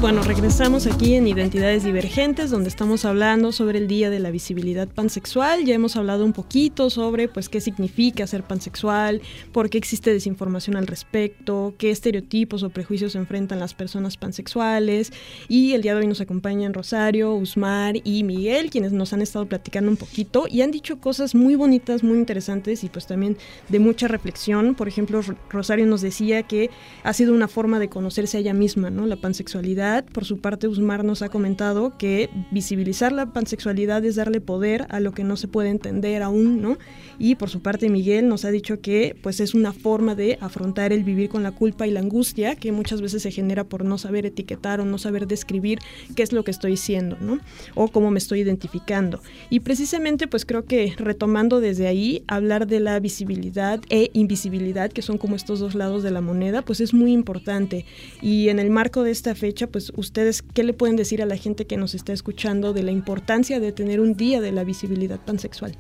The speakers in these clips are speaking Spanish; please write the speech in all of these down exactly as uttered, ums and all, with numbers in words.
bueno, regresamos aquí en Identidades Divergentes, donde estamos hablando sobre el Día de la Visibilidad Pansexual. Ya hemos hablado un poquito sobre pues qué significa ser pansexual, por qué existe desinformación al respecto, qué estereotipos o prejuicios enfrentan las personas pansexuales. Y el día de hoy nos acompañan Rosario, Usmar y Miguel, quienes nos han estado platicando un poquito y han dicho cosas muy bonitas, muy interesantes y pues también de mucha reflexión. Por ejemplo, Rosario nos decía que ha sido una forma de conocerse a ella misma, ¿no? La pansexualidad. Por su parte, Usmar nos ha comentado que visibilizar la pansexualidad es darle poder a lo que no se puede entender aún, ¿no? Y por su parte, Miguel nos ha dicho que pues es una forma de afrontar el vivir con la culpa y la angustia que muchas veces se genera por no saber etiquetar o no saber describir qué es lo que estoy siendo, ¿no? O cómo me estoy identificando. Y precisamente pues creo que retomando desde ahí, hablar de la visibilidad e invisibilidad, que son como estos dos lados de la moneda, pues es muy importante. Y en el marco de esta fecha, pues ustedes, ¿qué le pueden decir a la gente que nos está escuchando de la importancia de tener un día de la visibilidad pansexual?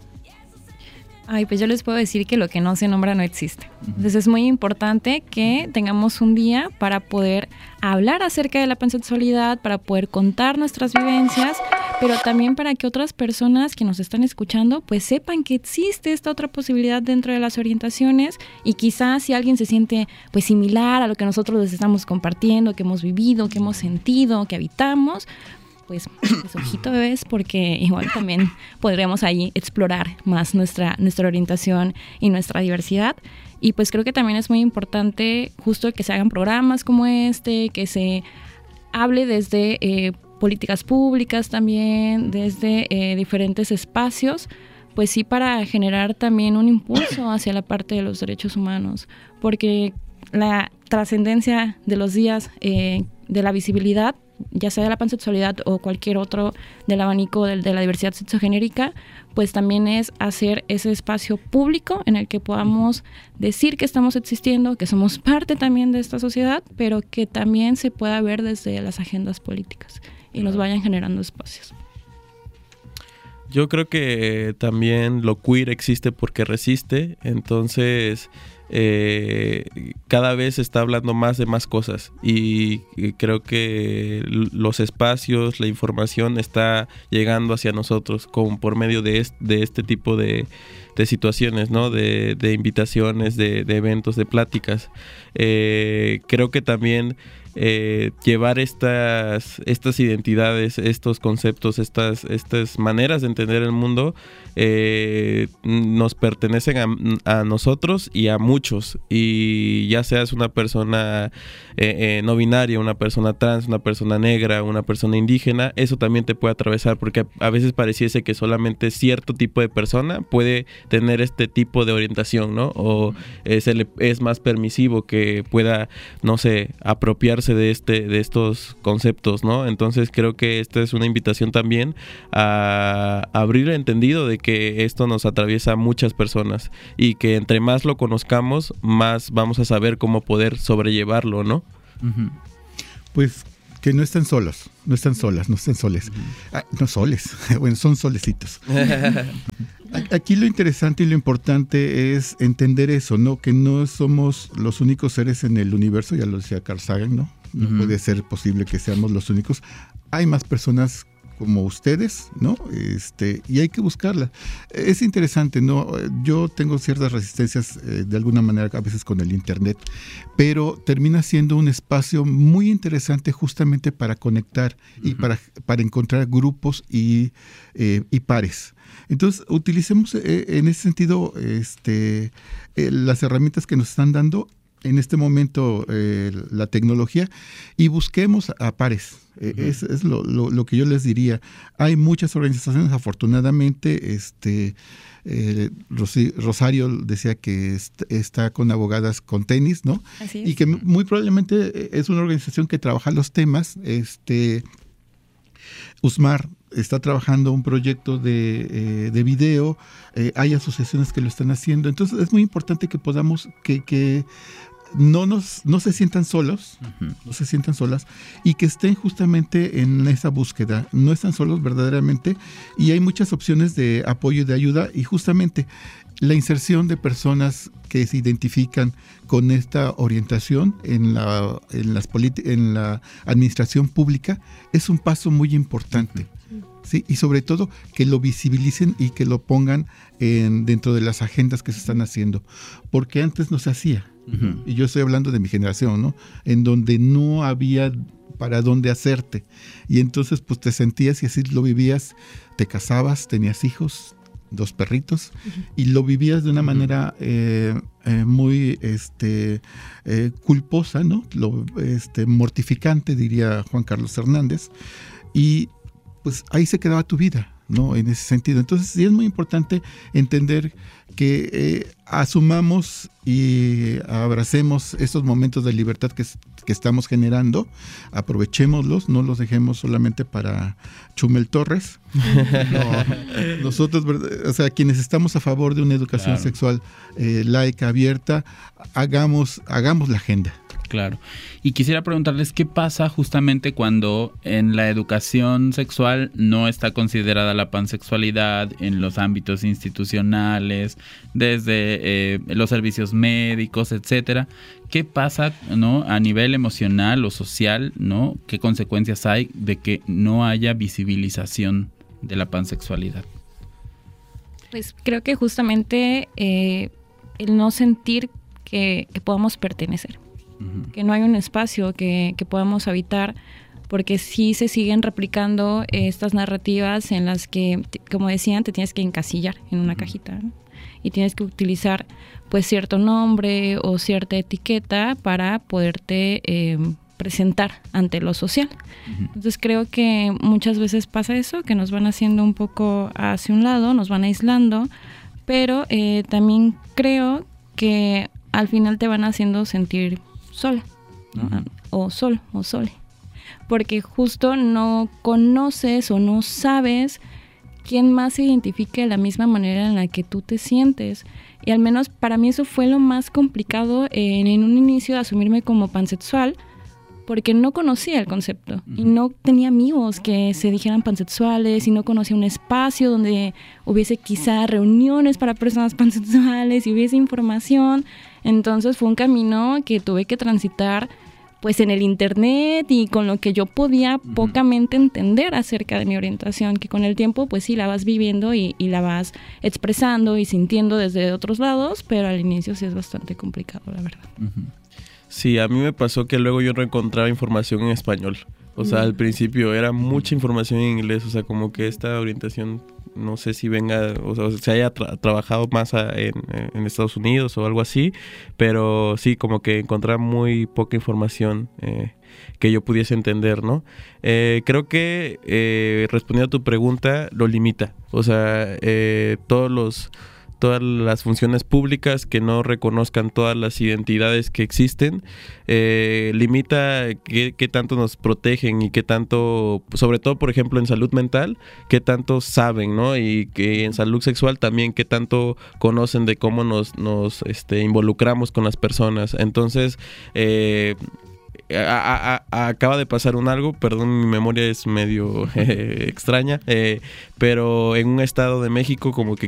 Ay, pues yo les puedo decir que lo que no se nombra no existe. Entonces es muy importante que tengamos un día para poder hablar acerca de la pansexualidad, para poder contar nuestras vivencias, pero también para que otras personas que nos están escuchando pues sepan que existe esta otra posibilidad dentro de las orientaciones y quizás si alguien se siente pues similar a lo que nosotros les estamos compartiendo, que hemos vivido, que hemos sentido, que habitamos, pues, pues ojito bebés, porque igual también podríamos ahí explorar más nuestra, nuestra orientación y nuestra diversidad. Y pues creo que también es muy importante justo que se hagan programas como este, que se hable desde eh, políticas públicas también, desde eh, diferentes espacios, pues sí, para generar también un impulso hacia la parte de los derechos humanos, porque la trascendencia de los días eh, de la visibilidad, ya sea de la pansexualidad o cualquier otro del abanico de, de la diversidad sexogenérica, pues también es hacer ese espacio público en el que podamos decir que estamos existiendo, que somos parte también de esta sociedad, pero que también se pueda ver desde las agendas políticas y nos vayan generando espacios. Yo creo que también lo queer existe porque resiste, entonces eh, cada vez se está hablando más de más cosas y, y creo que los espacios, la información está llegando hacia nosotros como por medio de, est- de este tipo de, de situaciones, ¿no? De, de invitaciones, de, de eventos, de pláticas. Eh, creo que también Eh, llevar estas, estas identidades, estos conceptos, estas, estas maneras de entender el mundo eh, nos pertenecen a, a nosotros y a muchos, y ya seas una persona eh, eh, no binaria, una persona trans, una persona negra, una persona indígena, eso también te puede atravesar, porque a, a veces pareciese que solamente cierto tipo de persona puede tener este tipo de orientación, ¿no? O eh, se le, es más permisivo que pueda, no sé, apropiarse de este de estos conceptos, ¿no? Entonces creo que esta es una invitación también a abrir el entendido de que esto nos atraviesa a muchas personas y que entre más lo conozcamos, más vamos a saber cómo poder sobrellevarlo, ¿no? Uh-huh. Pues que no están solos, no están solas, no están soles. Uh-huh. Ah, no soles, bueno, son solecitos. Aquí lo interesante y lo importante es entender eso, ¿no? Que no somos los únicos seres en el universo, ya lo decía Carl Sagan, ¿no? No uh-huh. puede ser posible que seamos los únicos. Hay más personas como ustedes, ¿no? Este, y hay que buscarla. Es interesante, ¿no? Yo tengo ciertas resistencias eh, de alguna manera a veces con el internet, pero termina siendo un espacio muy interesante justamente para conectar uh-huh. y para, para encontrar grupos y, eh, y pares. Entonces, utilicemos eh, en ese sentido este, eh, las herramientas que nos están dando en este momento eh, la tecnología y busquemos a pares. Eh, uh-huh. Es, es lo, lo, lo que yo les diría. Hay muchas organizaciones, afortunadamente, este, eh, Ros- Rosario decía que est- está con abogadas con tenis, ¿no? Así es. Y que muy probablemente es una organización que trabaja los temas. Este, Usmar está trabajando un proyecto de, eh, de video, eh, hay asociaciones que lo están haciendo, entonces es muy importante que podamos, que, que no nos no se sientan solos, uh-huh. no se sientan solas, y que estén justamente en esa búsqueda. No están solos verdaderamente, y hay muchas opciones de apoyo y de ayuda, y justamente la inserción de personas que se identifican con esta orientación en la en las politi- en la administración pública es un paso muy importante. Uh-huh. Sí, y sobre todo que lo visibilicen y que lo pongan en, dentro de las agendas que se están haciendo, porque antes no se hacía. Uh-huh. Y yo estoy hablando de mi generación, ¿no? En donde no había para dónde hacerte, y entonces pues te sentías y así lo vivías, te casabas, tenías hijos, dos perritos, uh-huh. y lo vivías de una uh-huh. manera eh, eh, muy este, eh, culposa, ¿no? Lo, este, mortificante, diría Juan Carlos Hernández, y pues ahí se quedaba tu vida, ¿no? En ese sentido. Entonces sí es muy importante entender que eh, asumamos y abracemos estos momentos de libertad que, que estamos generando, aprovechémoslos, no los dejemos solamente para Chumel Torres. No, nosotros, o sea, quienes estamos a favor de una educación claro. sexual eh, laica, abierta, hagamos, hagamos la agenda. Claro. Y quisiera preguntarles qué pasa justamente cuando en la educación sexual no está considerada la pansexualidad en los ámbitos institucionales, desde eh, los servicios médicos, etcétera. ¿Qué pasa, no, a nivel emocional o social, no? ¿Qué consecuencias hay de que no haya visibilización de la pansexualidad? Pues creo que justamente eh, el no sentir que, que podamos pertenecer. Que no hay un espacio que, que podamos habitar, porque sí se siguen replicando estas narrativas en las que, como decían, te tienes que encasillar en una cajita, ¿no? Y tienes que utilizar pues cierto nombre o cierta etiqueta para poderte eh, presentar ante lo social. Uh-huh. Entonces creo que muchas veces pasa eso, que nos van haciendo un poco hacia un lado, nos van aislando, pero eh, también creo que al final te van haciendo sentir sola, ¿no? Uh-huh. o sol, o sole, porque justo no conoces o no sabes quién más se identifica de la misma manera en la que tú te sientes, y al menos para mí eso fue lo más complicado en, en un inicio de asumirme como pansexual, porque no conocía el concepto, uh-huh. y no tenía amigos que se dijeran pansexuales, y no conocía un espacio donde hubiese quizá reuniones para personas pansexuales y hubiese información. Entonces fue un camino que tuve que transitar pues en el internet y con lo que yo podía uh-huh. pocamente entender acerca de mi orientación, que con el tiempo pues sí la vas viviendo y, y la vas expresando y sintiendo desde otros lados, pero al inicio sí es bastante complicado, la verdad. Uh-huh. Sí, a mí me pasó que luego yo no encontraba información en español. O sea, al principio era mucha información en inglés, o sea, como que esta orientación, no sé si venga, o sea, se haya tra- trabajado más a, en, en Estados Unidos o algo así, pero sí, como que encontraba muy poca información eh, que yo pudiese entender, ¿no? Eh, creo que, eh, respondiendo a tu pregunta, lo limita. O sea, eh, todos los... todas las funciones públicas que no reconozcan todas las identidades que existen, eh, limita qué, qué tanto nos protegen y qué tanto, sobre todo por ejemplo en salud mental, qué tanto saben, ¿no? Y que en salud sexual también qué tanto conocen de cómo nos, nos este, involucramos con las personas. Entonces, eh, A, a, a, acaba de pasar un algo, perdón, mi memoria es medio eh, extraña, eh, pero en un estado de México como que